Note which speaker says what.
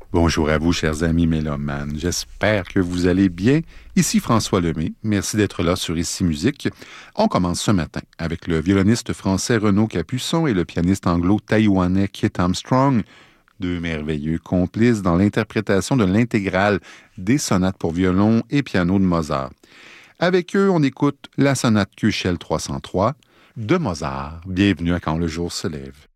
Speaker 1: Bonjour à vous, chers amis mélomanes. J'espère que vous allez bien. Ici François Lemay. Merci d'être là sur Ici Musique. On commence ce matin avec le violoniste français Renaud Capuçon et le pianiste anglo-taïwanais Kit Armstrong, deux merveilleux complices dans l'interprétation de l'intégrale des sonates pour violon et piano de Mozart. Avec eux, on écoute la sonate Köchel 303 de Mozart. Bienvenue à Quand le jour se lève.